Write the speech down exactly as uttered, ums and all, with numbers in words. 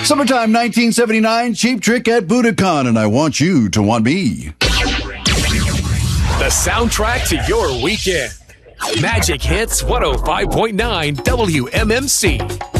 Summertime nineteen seventy-nine, Cheap Trick at Budokan, and I want you to want me. The soundtrack to your weekend. Magic Hits one oh five point nine W M M C.